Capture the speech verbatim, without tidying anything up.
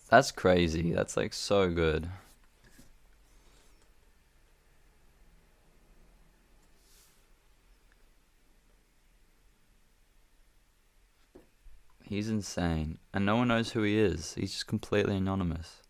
That's crazy. That's like so good. He's insane. And no one knows who he is. He's just completely anonymous.